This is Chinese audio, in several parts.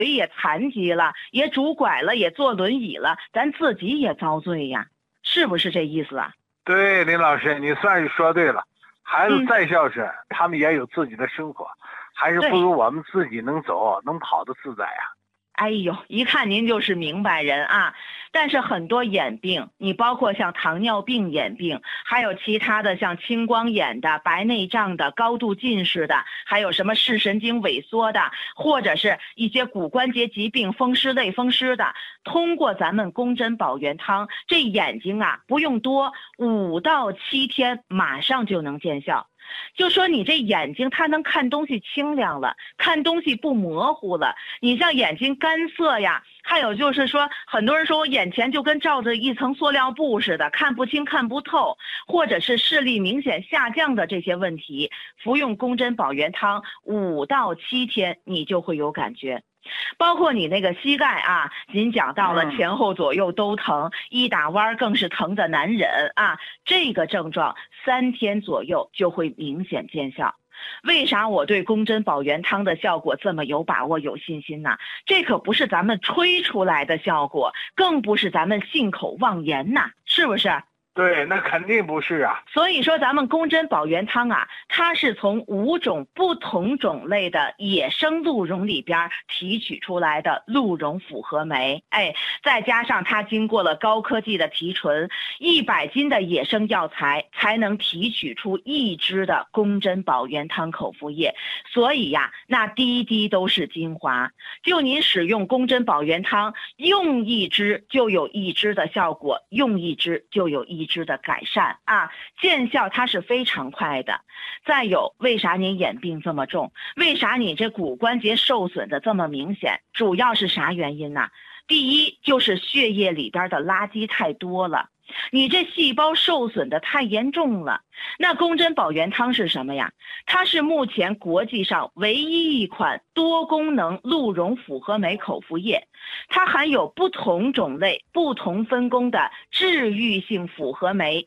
也残疾了，也拄拐了，也坐轮椅了，咱自己也遭罪呀，是不是这意思啊？ 对，林老师，你算是说对了。孩子再孝顺，他们也有自己的生活，还是不如我们自己能走能跑得自在呀。 哎呦，一看您就是明白人啊！但是很多眼病，你包括像糖尿病眼病，还有其他的像青光眼的、白内障的、高度近视的，还有什么视神经萎缩的，或者是一些骨关节疾病、风湿类风湿的，通过咱们宫针保元汤，这眼睛啊不用多，5到7天马上就能见效。就说你这眼睛它能看东西清亮了，看东西不模糊了，你像眼睛干涩呀，还有就是说很多人说我眼前就跟罩着一层塑料布似的，看不清看不透，或者是视力明显下降的这些问题，服用宫针保元汤5到7天你就会有感觉。包括你那个膝盖啊，您讲到了前后左右都疼，一打弯更是疼得难忍啊，这个症状3天左右就会明显见效。为啥我对宫针保元汤的效果这么有把握有信心呢？这可不是咱们吹出来的效果，更不是咱们信口妄言呐，是不是？ 对，那肯定不是啊。 所以说咱们宫针保元汤啊，它是从5种不同种类的野生鹿茸里边提取出来的鹿茸复合酶，再加上它经过了高科技的提纯，100斤的野生药材才能提取出1支的宫针保元汤口服液，所以呀，那滴滴都是精华。就您使用宫针保元汤，用1支就有1支的效果，用1支就有1支的改善啊，见效它是非常快的。再有，为啥您眼病这么重？为啥你这骨关节受损的这么明显？主要是啥原因呢？第一就是血液里边的垃圾太多了，你这细胞受损的太严重了。那宫针保元汤是什么呀？它是目前国际上唯一一款多功能鹿茸复合酶口服液，它含有不同种类不同分工的治愈性复合酶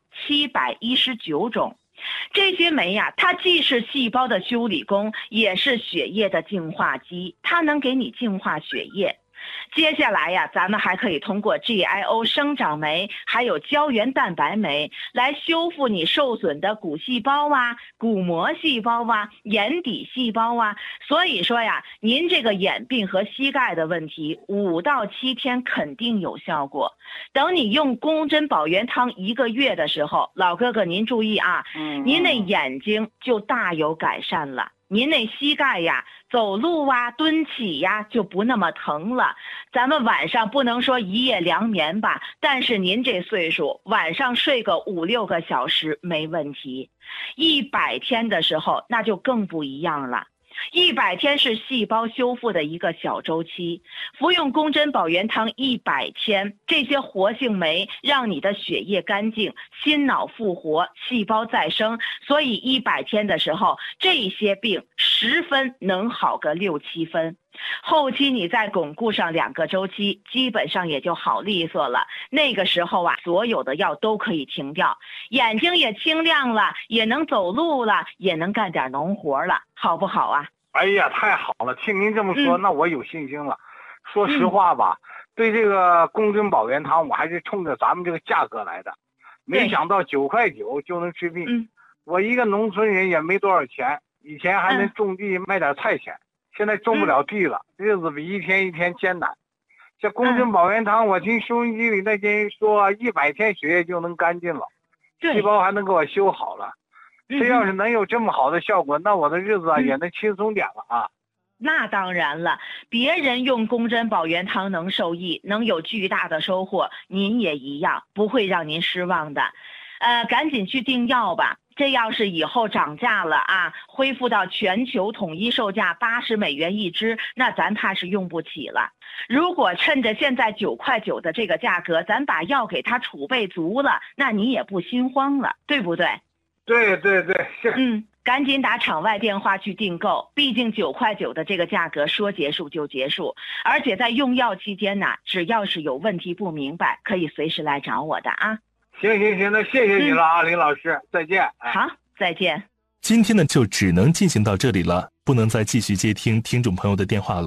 719种。这些酶呀，它既是细胞的修理工，也是血液的净化机，它能给你净化血液。接下来呀，咱们还可以通过 GIO 生长酶还有胶原蛋白酶来修复你受损的骨细胞啊、骨膜细胞啊、眼底细胞啊。所以说呀，您这个眼病和膝盖的问题5到7天肯定有效果。等你用宫针保元汤1个月的时候，老哥哥您注意啊，您那眼睛就大有改善了。您那膝盖呀，走路啊、蹲起呀就不那么疼了。咱们晚上不能说一夜良眠吧，但是您这岁数，晚上睡个5、6个小时没问题。100天的时候，那就更不一样了。100天是细胞修复的一个小周期，服用宫针保元汤100天，这些活性酶让你的血液干净，心脑复活，细胞再生，所以100天的时候，这些病10分能好个6、7分。后期你再巩固上2个周期，基本上也就好利索了。那个时候啊，所有的药都可以停掉，眼睛也清亮了，也能走路了，也能干点农活了，好不好啊？ 哎呀，太好了！听您这么说，那我有信心了。说实话吧，对这个宫针保元汤，我还是冲着咱们这个价格来的。没想到9块9就能治病。我一个农村人也没多少钱，以前还能种地卖点菜钱。现在种不了地了，日子比一天一天艰难。这宫针保元汤，我听收音机里那些人说，100天血液就能干净了，细胞还能给我修好了。这要是能有这么好的效果，那我的日子啊也能轻松点了啊。 那当然了，别人用宫针保元汤能受益，能有巨大的收获，您也一样，不会让您失望的。赶紧去订药吧。这要是以后涨价了啊，恢复到全球统一售价80美元1支，那咱怕是用不起了。如果趁着现在9块9的这个价格，咱把药给它储备足了，那你也不心慌了，对不对？ 对对对，是。 赶紧打场外电话去订购，毕竟9块9的这个价格说结束就结束，而且在用药期间呢，只要是有问题不明白，可以随时来找我的啊。 行，那谢谢你了啊，林老师，再见。 好，再见。 今天呢就只能进行到这里了，不能再继续接听听众朋友的电话了。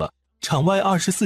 场外24